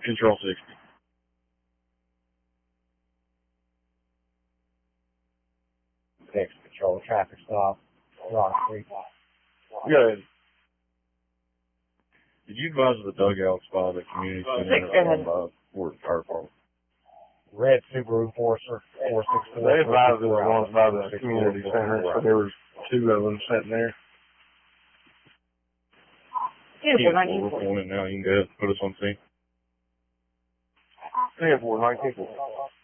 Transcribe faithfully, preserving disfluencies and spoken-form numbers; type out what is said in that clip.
Control sixty. Next control traffic stop. Rock Street. Good. Did you advise of the dugouts by the community center by Fort Fire Park? Red Subaru Forester four six four. They advised of the ones by the community center, so there was two of them sitting there. Yeah, We're recording it now. You can go ahead and put us on scene. Yeah, four nineteen.